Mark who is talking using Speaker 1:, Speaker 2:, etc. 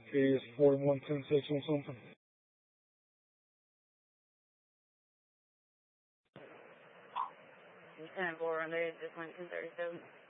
Speaker 1: Is 4110 on something?
Speaker 2: Lieutenant 4 on there, just went 1037.